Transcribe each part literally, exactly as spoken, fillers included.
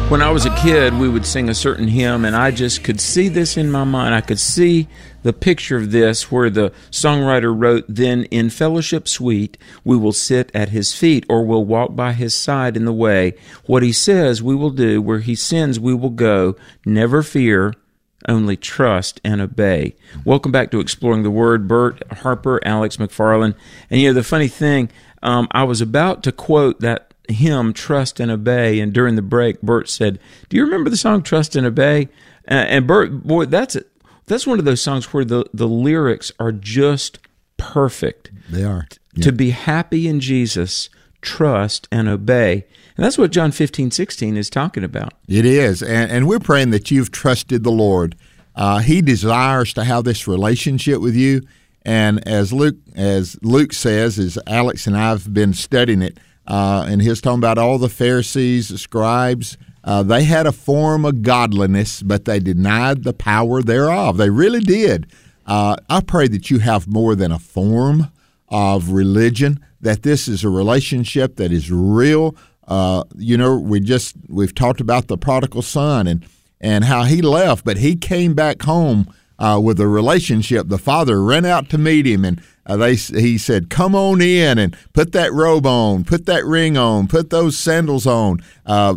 When I was a kid, we would sing a certain hymn, and I just could see this in my mind. I could see the picture of this where the songwriter wrote, "Then in fellowship sweet we will sit at his feet, or we'll walk by his side in the way. What he says we will do, where he sends we will go. Never fear, only trust and obey." Welcome back to Exploring the Word. Bert Harper, Alex McFarland. And you know, the funny thing, um, I was about to quote that hymn, Trust and Obey, and during the break, Bert said, "Do you remember the song Trust and Obey?" Uh, and Bert, boy, that's a, that's one of those songs where the, the lyrics are just perfect. They are. Yeah. To be happy in Jesus, trust and obey. And that's what John fifteen sixteen is talking about. It is, and, and we're praying that you've trusted the Lord. Uh, he desires to have this relationship with you, and as Luke, as Luke says, as Alex and I have been studying it, Uh, and he's talking about all the Pharisees, the scribes. Uh, they had a form of godliness, but they denied the power thereof. They really did. Uh, I pray that you have more than a form of religion, that this is a relationship that is real. Uh, you know, we just, we've talked about the prodigal son and, and how he left, but he came back home uh, with a relationship. The father ran out to meet him, and Uh, they, he said, "Come on in and put that robe on, put that ring on, put those sandals on, uh,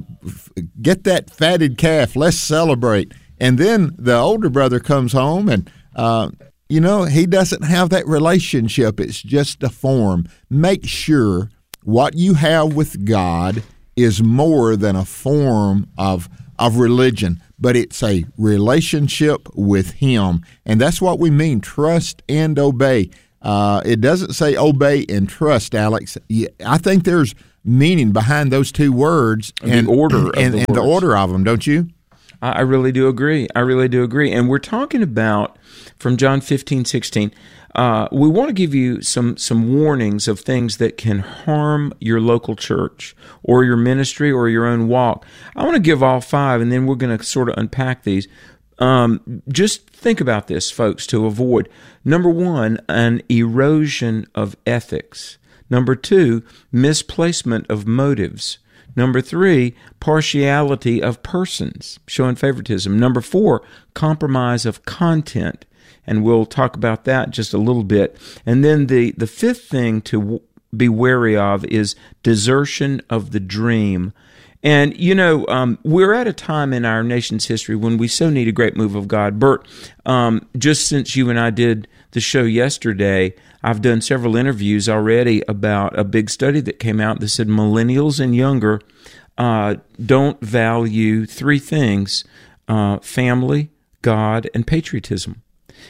get that fatted calf, let's celebrate." And then the older brother comes home and, uh, you know, he doesn't have that relationship. It's just a form. Make sure what you have with God is more than a form of of religion, but it's a relationship with Him. And that's what we mean, trust and obey. Uh, it doesn't say obey and trust, Alex. I think there's meaning behind those two words and the order of and, the, and the order of them, don't you? I really do agree. I really do agree. And we're talking about, from John fifteen sixteen, uh, we want to give you some, some warnings of things that can harm your local church or your ministry or your own walk. I want to give all five, and then we're going to sort of unpack these. Um, just think about this, folks, to avoid. Number one, an erosion of ethics. Number two, misplacement of motives. Number three, partiality of persons, showing favoritism. Number four, compromise of content. And we'll talk about that just a little bit. And then the, the fifth thing to w- be wary of is desertion of the dream. And, you know, um, we're at a time in our nation's history when we so need a great move of God. Bert, um, just since you and I did the show yesterday, I've done several interviews already about a big study that came out that said millennials and younger uh, don't value three things, uh, family, God, and patriotism.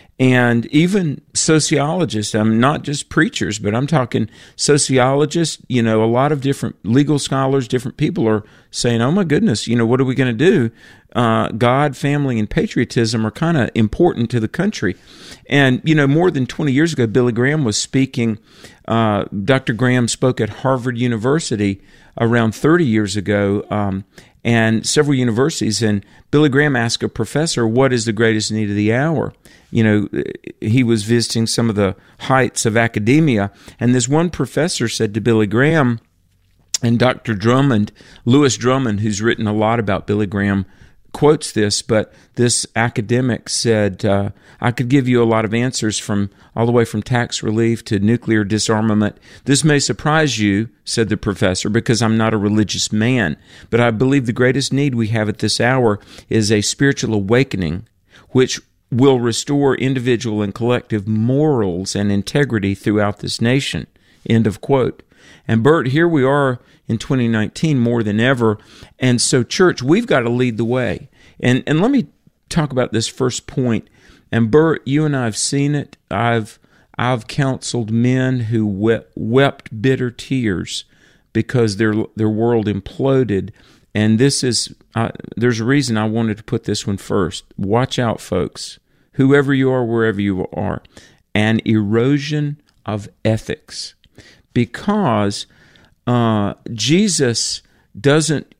And even sociologists, I'm not just preachers, but I'm talking sociologists, you know, a lot of different legal scholars, different people are saying, oh my goodness, you know, what are we going to do? Uh, God, family, and patriotism are kind of important to the country. And, you know, more than twenty years ago, Billy Graham was speaking, uh, Doctor Graham spoke at Harvard University around thirty years ago, um, and several universities, and Billy Graham asked a professor, what is the greatest need of the hour? You know, he was visiting some of the heights of academia, and this one professor said to Billy Graham, and Doctor Drummond, Lewis Drummond, who's written a lot about Billy Graham, quotes this, but this academic said, uh, I could give you a lot of answers from all the way from tax relief to nuclear disarmament. This may surprise you, said the professor, because I'm not a religious man, but I believe the greatest need we have at this hour is a spiritual awakening, which will restore individual and collective morals and integrity throughout this nation. End of quote. And Bert, here we are in twenty nineteen more than ever. And so, church, we've got to lead the way. And and let me talk about this first point. And Bert, you and I have seen it. I've I've counseled men who wept, wept bitter tears because their their world imploded. And this is uh, there's a reason I wanted to put this one first. Watch out, folks. Whoever you are, wherever you are, an erosion of ethics. Because uh, Jesus doesn't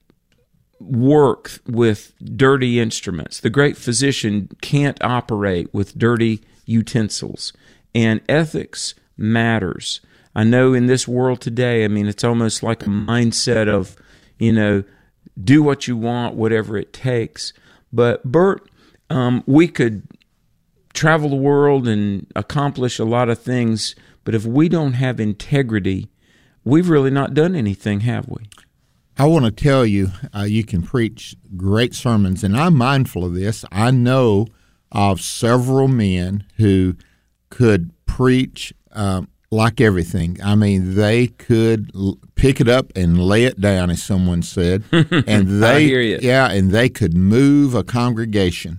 work with dirty instruments. The great physician can't operate with dirty utensils. And ethics matters. I know in this world today, I mean, it's almost like a mindset of, you know, do what you want, whatever it takes. But Bert, um, we could travel the world and accomplish a lot of things, but if we don't have integrity, we've really not done anything, have we? I want to tell you, uh, you can preach great sermons, and I'm mindful of this. I know of several men who could preach um, like everything. I mean, they could l- pick it up and lay it down, as someone said, and they, I hear you. yeah, and they could move a congregation.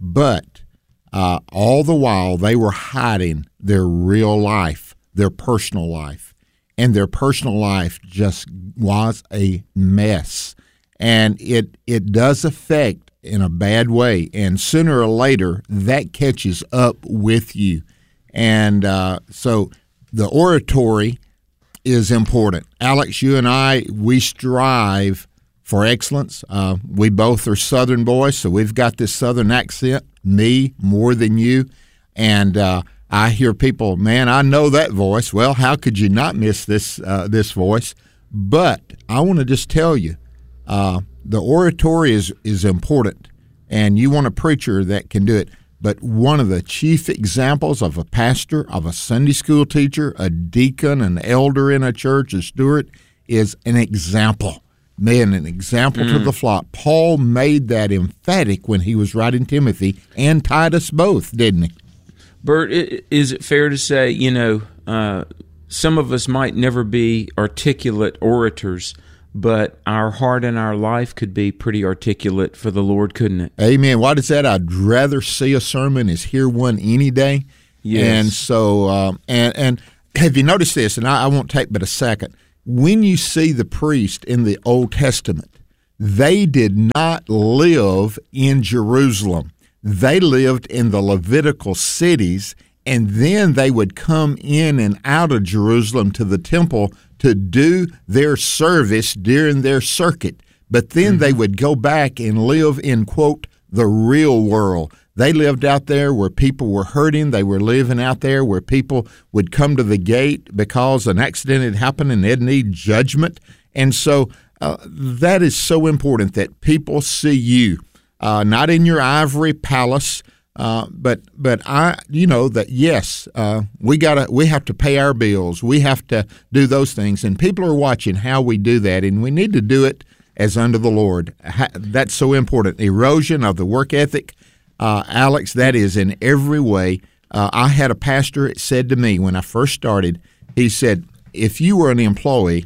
But uh, all the while, they were hiding their real life, their personal life, and their personal life just was a mess, and it it does affect in a bad way, and sooner or later that catches up with you, and uh, so. The oratory is important. Alex, you and I, we strive for excellence. Uh, we both are Southern boys, so we've got this Southern accent, me more than you. And uh, I hear people, man, I know that voice. Well, how could you not miss this uh, this voice? But I want to just tell you, uh, the oratory is, is important, and you want a preacher that can do it. But one of the chief examples of a pastor, of a Sunday school teacher, a deacon, an elder in a church, a steward, is an example. Man, an example mm. to the flock. Paul made that emphatic when he was writing Timothy and Titus both, didn't he? Bert, is it fair to say, you know, uh, some of us might never be articulate orators, but our heart and our life could be pretty articulate for the Lord, couldn't it? Amen. What is that? I'd rather see a sermon as hear one any day. Yes. And so, um, and and have you noticed this? And I, I won't take but a second. When you see the priest in the Old Testament, they did not live in Jerusalem. They lived in the Levitical cities, and then they would come in and out of Jerusalem to the temple to do their service during their circuit. But then mm-hmm. they would go back and live in, quote, the real world. They lived out there where people were hurting. They were living out there where people would come to the gate because an accident had happened and they'd need judgment. And so uh, that is so important that people see you, uh, not in your ivory palace, Uh, but but I you know that yes uh, we gotta we have to pay our bills, we have to do those things, and people are watching how we do that, and we need to do it as unto the Lord. Ha- that's so important. Erosion of the work ethic, uh, Alex, that is in every way. Uh, I had a pastor that said to me when I first started, he said, if you were an employee,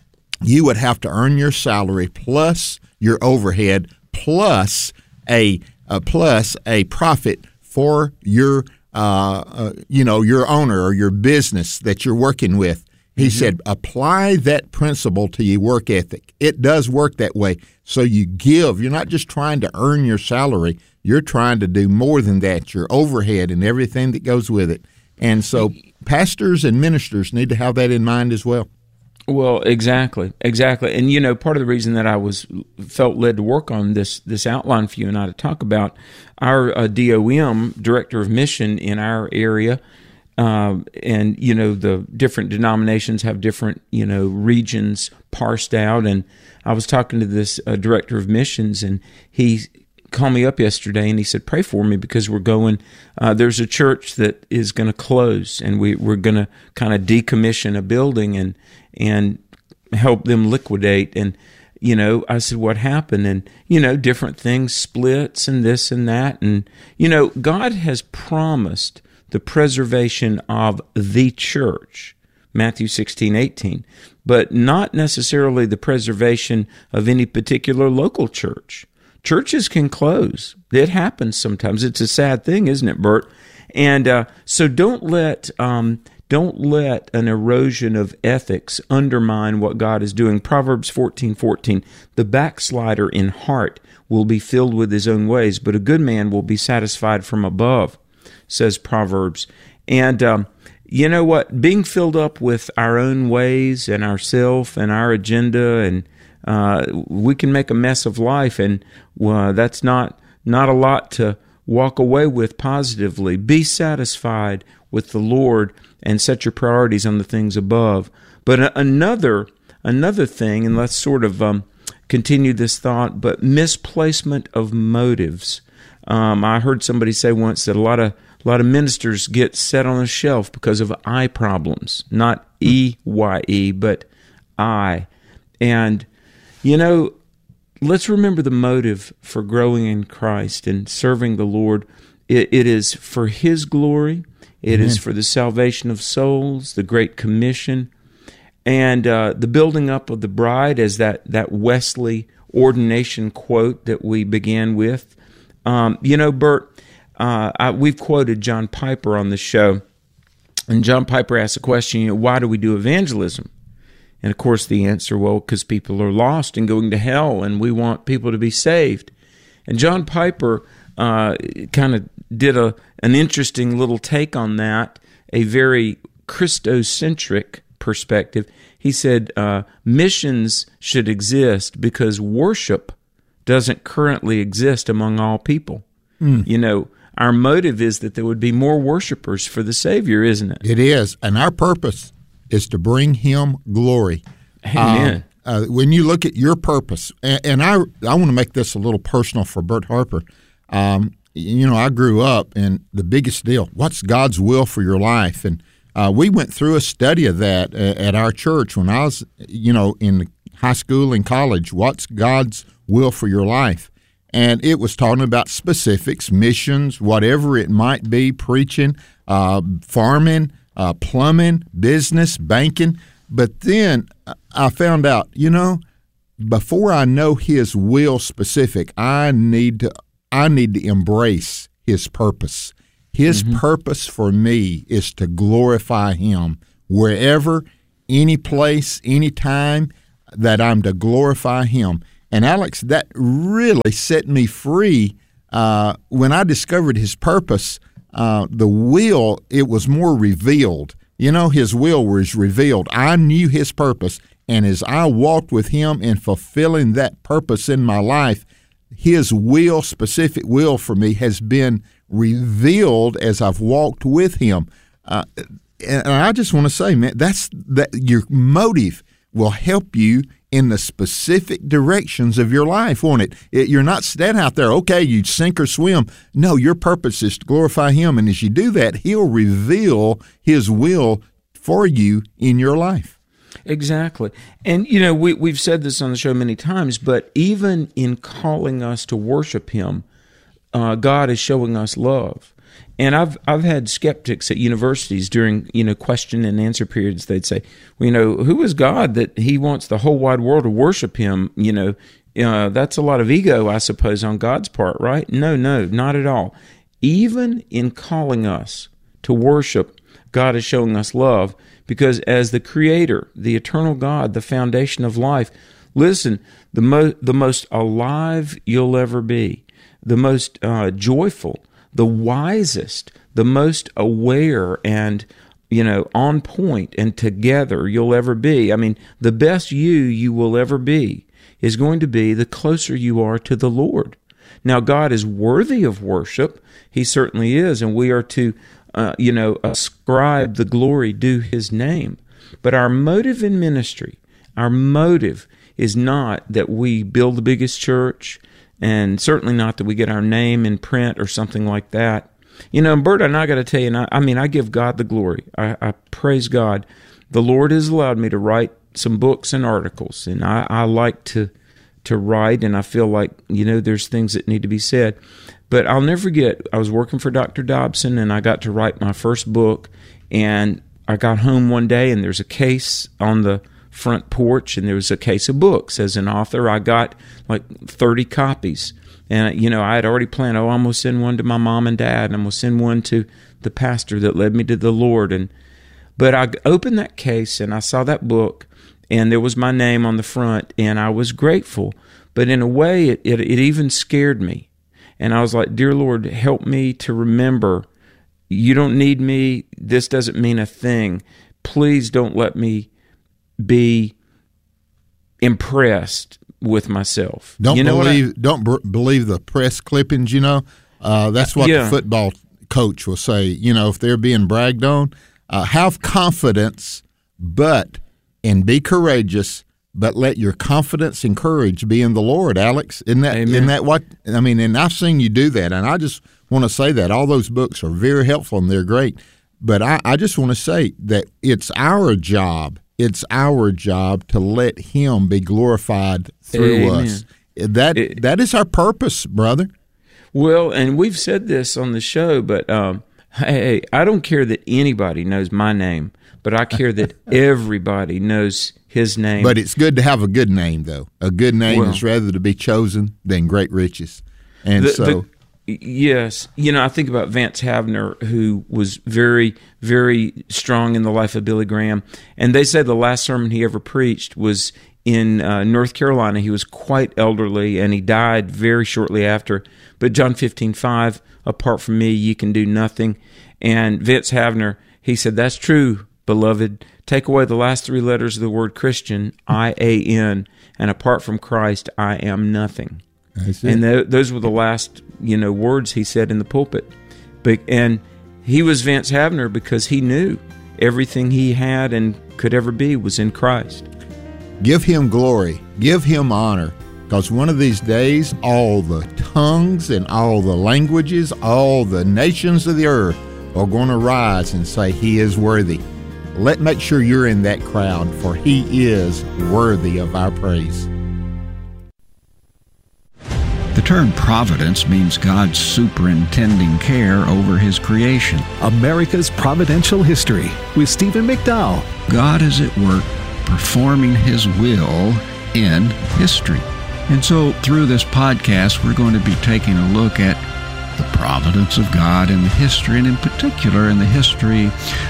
you would have to earn your salary plus your overhead plus a Uh, plus a profit for your, uh, uh, you know, your owner or your business that you're working with. He mm-hmm. said, apply that principle to your work ethic. It does work that way. So you give. You're not just trying to earn your salary. You're trying to do more than that, your overhead and everything that goes with it. And so pastors and ministers need to have that in mind as well. Well, exactly, exactly. And, you know, part of the reason that I was felt led to work on this this outline for you and I to talk about, our uh, D O M, Director of Mission in our area, uh, and, you know, the different denominations have different, you know, regions parsed out. And I was talking to this uh, Director of Missions, and he called me up yesterday, and he said, pray for me because we're going, uh, there's a church that is going to close, and we, we're going to kind of decommission a building and and help them liquidate. And, you know, I said, what happened? And, you know, different things, splits and this and that. And, you know, God has promised the preservation of the church, Matthew sixteen eighteen, but not necessarily the preservation of any particular local church. Churches can close. It happens sometimes. It's a sad thing, isn't it, Bert? And uh, so don't let um, don't let an erosion of ethics undermine what God is doing. Proverbs fourteen fourteen, the backslider in heart will be filled with his own ways, but a good man will be satisfied from above, says Proverbs. And um, you know what? Being filled up with our own ways and ourself and our agenda, and uh, we can make a mess of life, and uh, that's not not a lot to walk away with positively. Be satisfied with the Lord and set your priorities on the things above. But another another thing, and let's sort of um, continue this thought, but misplacement of motives. Um, I heard somebody say once that a lot of a lot of ministers get set on a shelf because of eye problems, not E Y E, but I. And, you know, let's remember the motive for growing in Christ and serving the Lord. It, it is for His glory. It Amen. Is for the salvation of souls, the Great Commission, and uh, the building up of the bride, as that, that Wesley ordination quote that we began with. Um, you know, Bert, uh, I, we've quoted John Piper on the show, and John Piper asked the question, you know, why do we do evangelism? And, of course, the answer, well, because people are lost and going to hell, and we want people to be saved. And John Piper uh, kind of did a an interesting little take on that, a very Christocentric perspective. He said uh, missions should exist because worship doesn't currently exist among all people. Mm. You know, our motive is that there would be more worshipers for the Savior, isn't it? It is, and our purpose is to bring Him glory. Amen. Uh, uh, when you look at your purpose, and, and I I want to make this a little personal for Bert Harper. Um, you know, I grew up, and the biggest deal, what's God's will for your life? And uh, we went through a study of that at our church when I was, you know, in high school and college. What's God's will for your life? And it was talking about specifics, missions, whatever it might be, preaching, uh, farming, uh, plumbing, business, banking. But then I found out, you know, before I know His will specific, I need to I need to embrace His purpose. His mm-hmm. purpose for me is to glorify Him wherever, any place, any time that I'm to glorify Him. And Alex, that really set me free uh, when I discovered His purpose. Uh, the will, it was more revealed. You know, His will was revealed. I knew His purpose, and as I walked with Him in fulfilling that purpose in my life, His will, specific will for me, has been revealed as I've walked with Him. Uh, and I just want to say, man, that's that your motive will help you in the specific directions of your life, won't it? it? You're not standing out there, okay, you sink or swim. No, your purpose is to glorify Him, and as you do that, He'll reveal His will for you in your life. Exactly. And, you know, we, we've said this on the show many times, but even in calling us to worship Him, uh, God is showing us love. And I've I've had skeptics at universities during, you know, question and answer periods. They'd say, well, you know, who is God that He wants the whole wide world to worship Him? You know, uh, that's a lot of ego, I suppose, on God's part, right? No, no, not at all. Even in calling us to worship, God is showing us love, because as the Creator, the eternal God, the foundation of life, listen, the, mo- the most alive you'll ever be, the most uh, joyful, the wisest, the most aware and, you know, on point and together you'll ever be. I mean, the best you you will ever be is going to be the closer you are to the Lord. Now, God is worthy of worship. He certainly is, and we are to, uh, you know, ascribe the glory due His name. But our motive in ministry, our motive is not that we build the biggest church, and certainly not that we get our name in print or something like that. You know, Bert, and I got to tell you, and I, I mean, I give God the glory. I, I praise God. The Lord has allowed me to write some books and articles, and I, I like to to write, and I feel like, you know, there's things that need to be said. But I'll never forget, I was working for Doctor Dobson, and I got to write my first book, and I got home one day, and there's a case on the front porch, and there was a case of books. As an author, I got like thirty copies, and you know, I had already planned, oh, I'm going to send one to my mom and dad, and I'm going to send one to the pastor that led me to the Lord. And but I opened that case, and I saw that book, and there was my name on the front, and I was grateful, but in a way, it, it, it even scared me. And I was like, dear Lord, help me to remember, you don't need me, this doesn't mean a thing. Please don't let me be impressed with myself. Don't you know believe. I, don't b- believe the press clippings. You know, uh, that's what yeah. the football coach will say. You know, if they're being bragged on, uh, have confidence, but and be courageous. but let your confidence and courage be in the Lord, Alex. Isn't that, Amen. isn't that what, I mean, and I've seen you do that, and I just want to say that. All those books are very helpful, and they're great. But I, I just want to say that it's our job, it's our job to let Him be glorified through Amen. us. That It, That is our purpose, brother. Well, and we've said this on the show, but um, hey, I don't care that anybody knows my name, but I care that everybody knows His name. But it's good to have a good name, though. A good name Well, is rather to be chosen than great riches. And the, so... the, yes. You know, I think about Vance Havner, who was very, very strong in the life of Billy Graham. And they said the last sermon he ever preached was in uh, North Carolina. He was quite elderly, and he died very shortly after. But John fifteen five, apart from me, ye can do nothing. And Vance Havner, he said, that's true, beloved. Take away the last three letters of the word Christian, I A N, and apart from Christ, I am nothing. And th- those were the last, you know, words he said in the pulpit. But, and he was Vance Havner because he knew everything he had and could ever be was in Christ. Give Him glory. Give Him honor. Because one of these days, all the tongues and all the languages, all the nations of the earth are going to rise and say, He is worthy. Let make sure you're in that crowd, for He is worthy of our praise. The term providence means God's superintending care over His creation. America's Providential History with Stephen McDowell. God is at work performing His will in history. And so through this podcast, we're going to be taking a look at the providence of God in the history, and in particular in the history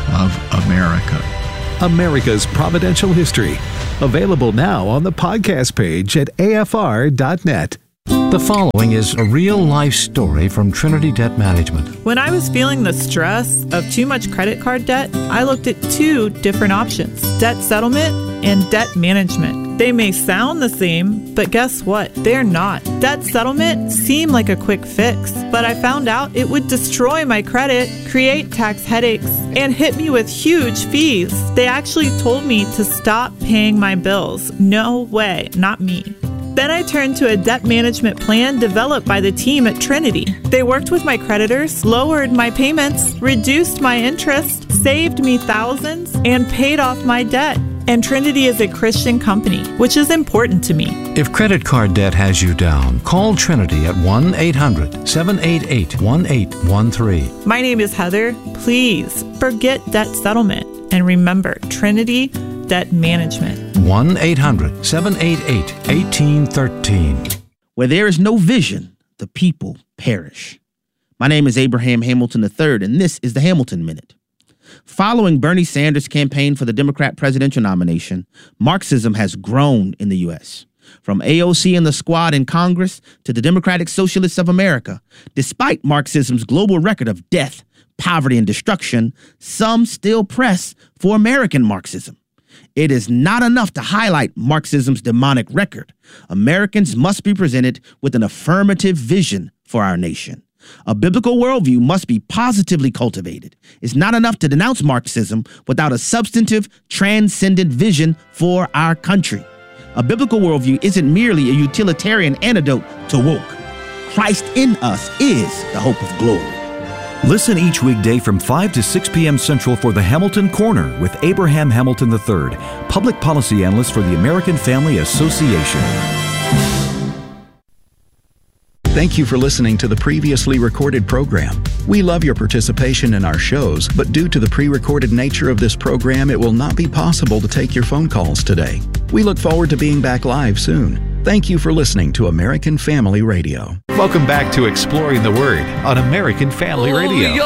of America. America's Providential History. Available now on the podcast page at A F R dot net. The following is a real-life story from Trinity Debt Management. When I was feeling the stress of too much credit card debt, I looked at two different options: debt settlement and debt management. They may sound the same, but guess what? They're not. Debt settlement seemed like a quick fix, but I found out it would destroy my credit, create tax headaches, and hit me with huge fees. They actually told me to stop paying my bills. No way, not me. Then I turned to a debt management plan developed by the team at Trinity. They worked with my creditors, lowered my payments, reduced my interest, saved me thousands, and paid off my debt. And Trinity is a Christian company, which is important to me. If credit card debt has you down, call Trinity at one eight hundred seven eight eight one eight one three. My name is Heather. Please forget debt settlement and remember Trinity Debt Management. one eight hundred seven eight eight one eight one three. Where there is no vision, the people perish. My name is Abraham Hamilton the third, and this is the Hamilton Minute. Following Bernie Sanders' campaign for the Democrat presidential nomination, Marxism has grown in the U S. From A O C and the Squad in Congress to the Democratic Socialists of America, despite Marxism's global record of death, poverty, and destruction, some still press for American Marxism. It is not enough to highlight Marxism's demonic record. Americans must be presented with an affirmative vision for our nation. A biblical worldview must be positively cultivated. It's not enough to denounce Marxism without a substantive, transcendent vision for our country. A biblical worldview isn't merely a utilitarian antidote to woke. Christ in us is the hope of glory. Listen each weekday from five to six p.m. Central for the Hamilton Corner with Abraham Hamilton the third, Public Policy Analyst for the American Family Association. Thank you for listening to the previously recorded program. We love your participation in our shows, but due to the pre-recorded nature of this program, it will not be possible to take your phone calls today. We look forward to being back live soon. Thank you for listening to American Family Radio. Welcome back to Exploring the Word on American Family Radio.